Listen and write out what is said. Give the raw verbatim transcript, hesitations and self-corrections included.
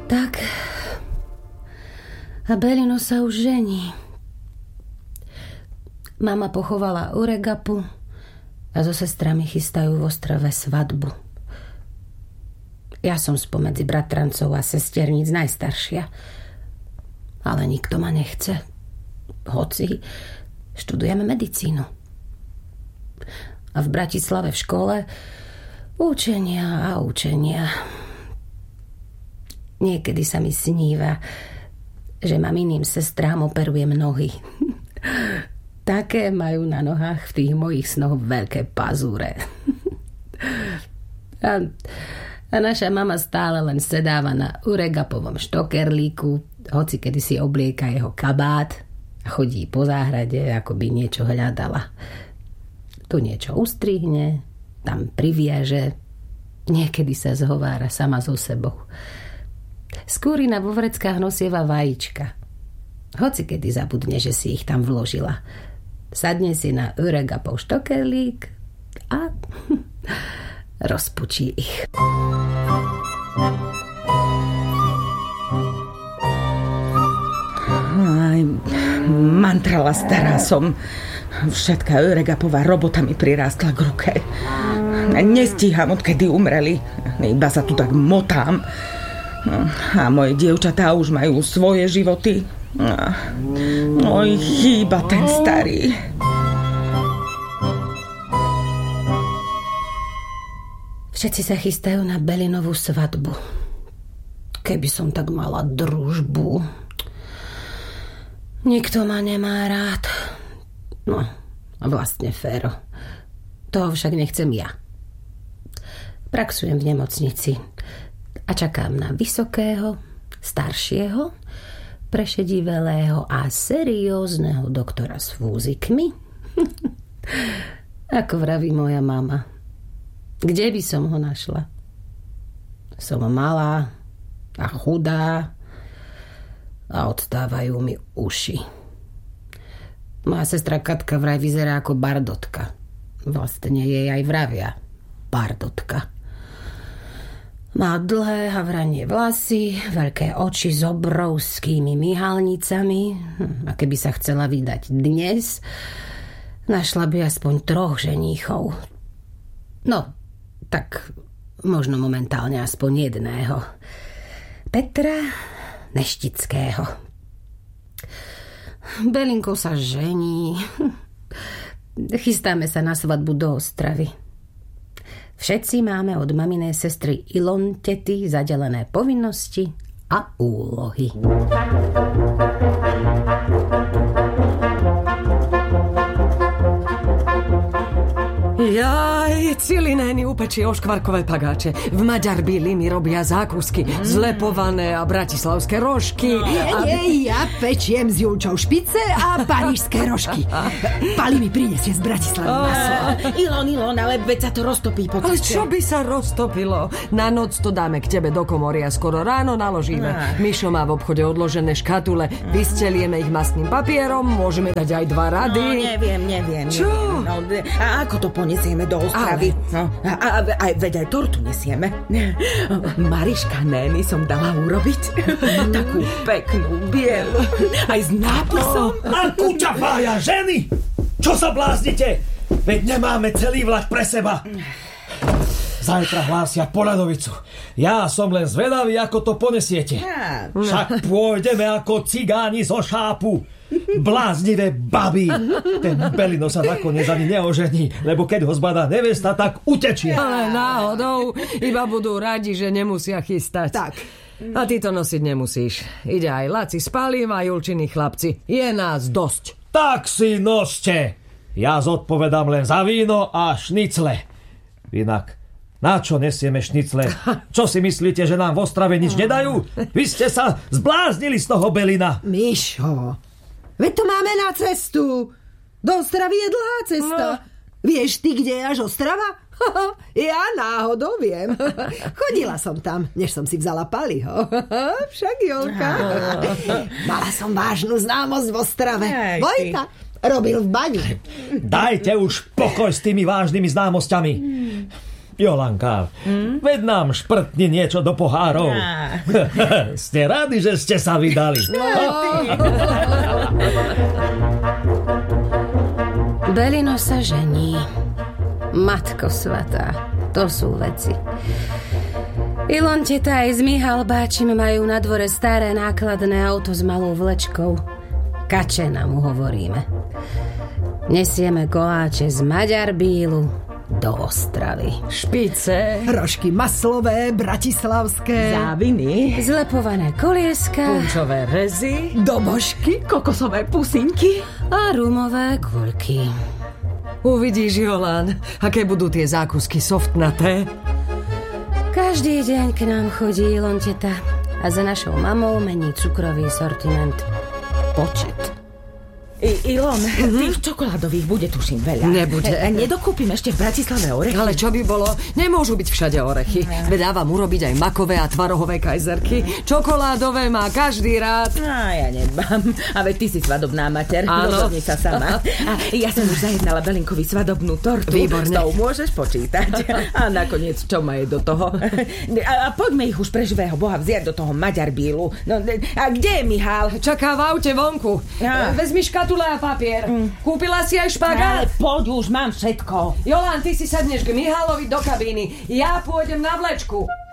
Tak. A Belino sa už žení. Mama pochovala Uregapu a so sestrami chystajú v Ostrave svadbu. Ja som spomedzi bratrancov a sesterníc najstaršia. Ale nikto ma nechce. Hoci študujeme medicínu. A v Bratislave v škole učenia a učenia. Niekedy sa mi sníva, že maminým sestrám operujem nohy. Také majú na nohách v tých mojich snoch veľké pazúre. A, a naša mama stále len sedáva na Uregapovom štokerlíku, hoci kedy si oblieka jeho kabát a chodí po záhrade, ako by niečo hľadala. Tu niečo ustrihne, tam priviaže, niekedy sa zhovára sama so sebou. Skúrina vo vreckách nosieva vajíčka. Hoci kedy zabudne, že si ich tam vložila. Sadne si na Uregapov štokerlík a rozpučí ich. Aj, mantrala stará som. Všetká Uregapová robota mi prirástla k ruke. Nestíham, odkedy umreli. Iba sa tu tak motám. A moje dievčatá už majú svoje životy. Oj, chýba ten starý. Všetci sa chystajú na Belinovú svadbu. Keby som tak mala družbu. Nikto ma nemá rád. No, vlastne féro. Toho však nechcem ja. Praxujem v nemocnici a čakám na vysokého, staršieho, prešedivelého a seriózneho doktora s fúzikmi. Ako vraví moja mama. Kde by som ho našla? Som malá a chudá a odstávajú mi uši. Moja sestra Katka vraj vyzerá ako bardotka. Vlastne jej aj vravia bardotka. Má dlhé havranie vlasy, veľké oči s obrovskými myhalnicami a keby sa chcela vydať dnes, našla by aspoň troch ženíchov. No, tak možno momentálne aspoň jedného. Petra Neštického. Belinko sa žení. Chystáme sa na svadbu do Ostravy. Všetci máme od maminej sestry Ilontety zadelené povinnosti a úlohy. Jaj, Cilinény upečie oškvarkové pagáče. V Maďarbili mi robia zákusky, mm. zlepované a bratislavské rožky. No, a... Nie, ja pečiem s Julčou špice a parížské rožky. Pali mi prinesie z Bratislavy maslo. Ilon, Ilon, ale veď sa to roztopí po Ale ceste. čo by sa roztopilo? Na noc to dáme k tebe do komory a skoro ráno naložíme. Ah. Mišo má v obchode odložené škatule. Vystelieme ich masným papierom, môžeme dať aj dva rady. No, neviem, neviem. Čo? Neviem, no, a ako to ponesieme do Ostravy? No, a, a, a veď aj tortu nesieme. Mariška Nény som dala urobiť. Takú peknú, bielu. Aj s nápisom. A kuťa pája, ženy! Čo sa bláznite? Veď nemáme celý vlak pre seba. Zajtra hlásia Poľadovicu. Ja som len zvedavý, ako to ponesiete. Však pôjdeme ako cigáni zo šápu. Bláznivé baby. Ten Belino sa nakoniec ani neožení, lebo keď ho zbadá nevesta, tak utečie. Ale náhodou iba budú radi, že nemusia chystať. Tak. A ty to nosiť nemusíš. Ide aj Laci s Palím a Julčiny chlapci. Je nás dosť. Tak si noste. Ja zodpovedám len za víno a šnicle. Inak, na čo nesieme šnicle? Čo si myslíte, že nám v Ostrave nič nedajú? Vy ste sa zbláznili z toho Belina. Mišo, veď to máme na cestu. Do Ostravy je dlhá cesta. No. Vieš ty, kde je až Ostrava? Ja náhodou viem. Chodila som tam, než som si vzala Paliho. Však Jolka. Mala som vážnu známosť v Ostrave. Vojta robil v bani. Dajte už pokoj s tými vážnymi známosťami. Jolanka, hmm? veď nám šprtni niečo do pohárov. Á. Ste radi, že ste sa vydali. Belino sa žení. Matko svatá, to sú veci. Ilonteta aj s Mihalbáčim majú na dvore staré nákladné auto s malou vlečkou. Kačena mu hovoríme. Nesieme koláče z Maďarbílu do Ostravy. Špice, Rožky maslové, bratislavské, Záviny, Zlepované kolieska punčové rezy. dobožky, kokosové pusinky. a rumové kulky. Uvidíš, Jolán, aké budú tie zákusky softnaté. Každý deň k nám chodí Ilonteta a za našou mamou mení cukrový sortiment počet. I, Ilon, mm-hmm. tých čokoládových bude tuším veľa. Nebude. E, nedokúpim ešte v Bratislave orechy. Ale čo by bolo? Nemôžu byť všade orechy. Veď dávam urobiť aj makové a tvarohové kajzerky. Čokoládové má každý rád. Á, ja nedbám. A veď ty si svadobná mater. Áno. Rozhodni sa sama. A ja som už zajednala Belinkovi svadobnú tortu. Výborne. S tou môžeš počítať. A nakoniec, čo má je do toho? A, a poďme ich už pre živého Boha vziať do toho Maďarbílu. No, a kde je Mihál? Čaká v aute vonku. Ja. Vezmi škatule a papier. Mm. Kúpila si aj špagát? Ale poď už, mám všetko. Jolán, ty si sadneš k Mihálovi do kabíny. Ja pôjdem na vlečku.